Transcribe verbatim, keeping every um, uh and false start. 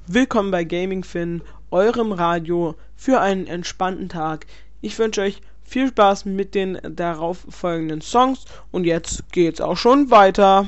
Willkommen bei Gaming Finn, eurem Radio für einen entspannten Tag. Ich wünsche euch viel Spaß mit den darauf folgenden Songs und jetzt geht's auch schon weiter.